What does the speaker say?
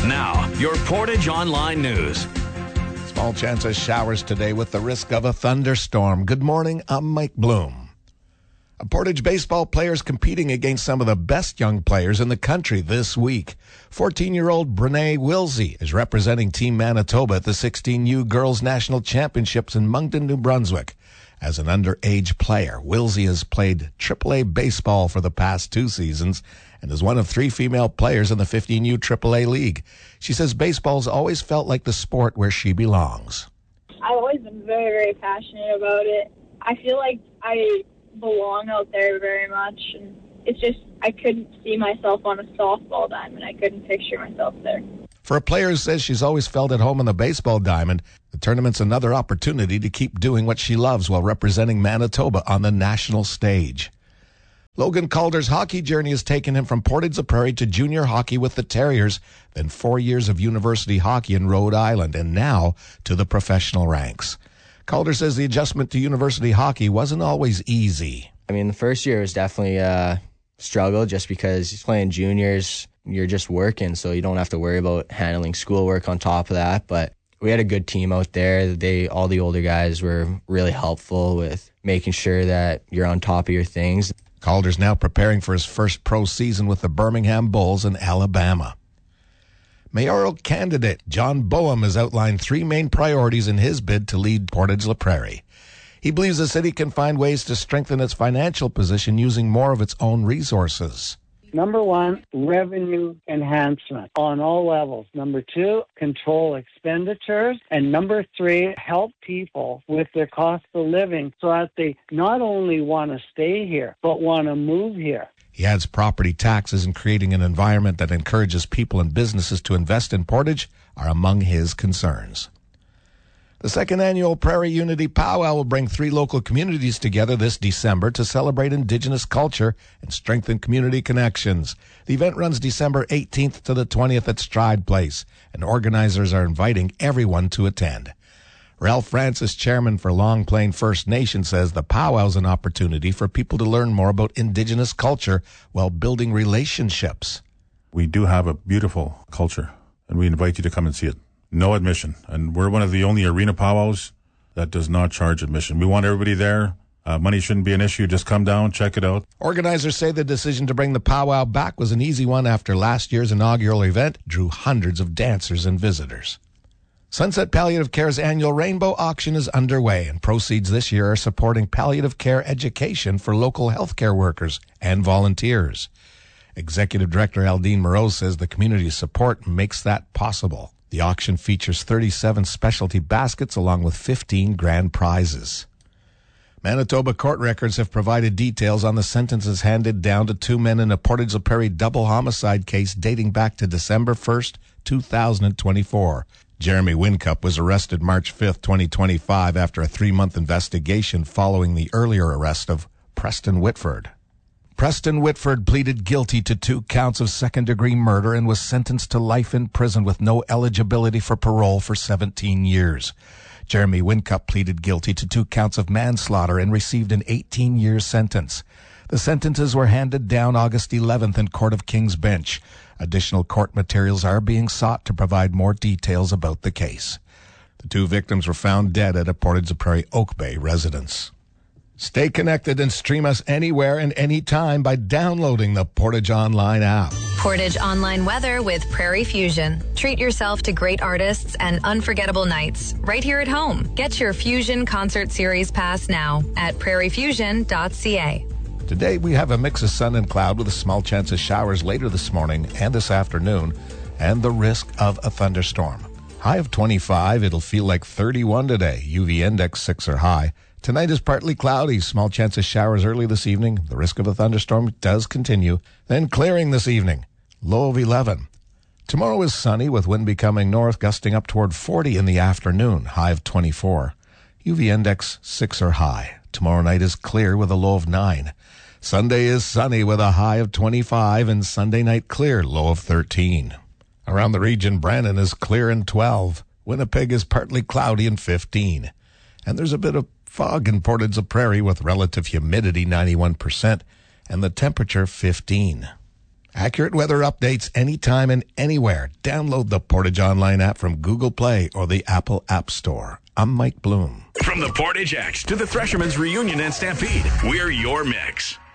Now, your Portage Online News. Small chance of showers today with the risk of a thunderstorm. Good morning, I'm Mike Bloom. A Portage baseball players competing against some of the best young players in the country this week. 14-year-old Brene Wilsey is representing Team Manitoba at the 16U Girls National Championships in Moncton, New Brunswick. As an underage player, Wilsey has played AAA baseball for the past 2 seasons and is one of 3 female players in the 15U AAA League. She says baseball's always felt like the sport where she belongs. I've always been very, very passionate about it. I feel like I belong out there very much, and it's just I couldn't see myself on a softball diamond. I couldn't picture myself there. For a player who says she's always felt at home on the baseball diamond, the tournament's another opportunity to keep doing what she loves while representing Manitoba on the national stage. Logan Calder's hockey journey has taken him from Portage-la-Prairie to junior hockey with the Terriers, then 4 years of university hockey in Rhode Island, and now to the professional ranks. Calder says the adjustment to university hockey wasn't always easy. I mean, the first year was definitely a struggle just because he's playing juniors. You're just working, so you don't have to worry about handling schoolwork on top of that. But we had a good team out there. All the older guys were really helpful with making sure that you're on top of your things. Calder's now preparing for his first pro season with the Birmingham Bulls in Alabama. Mayoral candidate John Boehm has outlined 3 main priorities in his bid to lead Portage-la-Prairie. He believes the city can find ways to strengthen its financial position using more of its own resources. Number 1, revenue enhancement on all levels. Number 2, control expenditures. And number 3, help people with their cost of living so that they not only want to stay here, but want to move here. He adds property taxes and creating an environment that encourages people and businesses to invest in Portage are among his concerns. The second annual Prairie Unity Powwow will bring 3 local communities together this December to celebrate Indigenous culture and strengthen community connections. The event runs December 18th to the 20th at Stride Place, and organizers are inviting everyone to attend. Ralph Francis, chairman for Long Plain First Nation, says the powwow is an opportunity for people to learn more about Indigenous culture while building relationships. We do have a beautiful culture, and we invite you to come and see it. No admission. And we're one of the only arena powwows that does not charge admission. We want everybody there. Money shouldn't be an issue. Just come down, check it out. Organizers say the decision to bring the powwow back was an easy one after last year's inaugural event drew hundreds of dancers and visitors. Sunset Palliative Care's annual Rainbow Auction is underway, and proceeds this year are supporting palliative care education for local healthcare workers and volunteers. Executive Director Aldine Moreau says the community's support makes that possible. The auction features 37 specialty baskets along with 15 grand prizes. Manitoba court records have provided details on the sentences handed down to 2 men in a Portage-la-Prairie double homicide case dating back to December 1st, 2024. Jeremy Wincup was arrested March 5th, 2025 after a 3-month investigation following the earlier arrest of Preston Whitford. Preston Whitford pleaded guilty to 2 counts of second-degree murder and was sentenced to life in prison with no eligibility for parole for 17 years. Jeremy Wincup pleaded guilty to 2 counts of manslaughter and received an 18-year sentence. The sentences were handed down August 11th in Court of King's Bench. Additional court materials are being sought to provide more details about the case. The 2 victims were found dead at a Portage-la-Prairie Oak Bay residence. Stay connected and stream us anywhere and anytime by downloading the Portage Online app. Portage Online weather with Prairie Fusion. Treat yourself to great artists and unforgettable nights right here at home. Get your Fusion Concert Series pass now at prairiefusion.ca. Today we have a mix of sun and cloud with a small chance of showers later this morning and this afternoon and the risk of a thunderstorm. High of 25, it'll feel like 31 today. UV index 6 or high. Tonight is partly cloudy, small chance of showers early this evening. The risk of a thunderstorm does continue. Then clearing this evening, low of 11. Tomorrow is sunny with wind becoming north, gusting up toward 40 in the afternoon, high of 24. UV index 6 or high. Tomorrow night is clear with a low of 9. Sunday is sunny with a high of 25 and Sunday night clear, low of 13. Around the region, Brandon is clear and 12. Winnipeg is partly cloudy and 15. And there's a bit of fog in Portage-la-Prairie with relative humidity 91% and the temperature 15. Accurate weather updates anytime and anywhere. Download the Portage Online app from Google Play or the Apple App Store. I'm Mike Bloom. From the Portage X to the Threshermen's Reunion and Stampede, we're your mix.